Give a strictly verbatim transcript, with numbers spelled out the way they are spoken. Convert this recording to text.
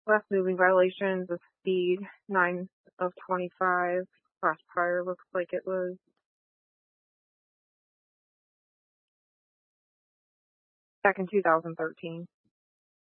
Last moving violations of speed, nine of twenty-five. Last prior looks like it was back in two thousand thirteen.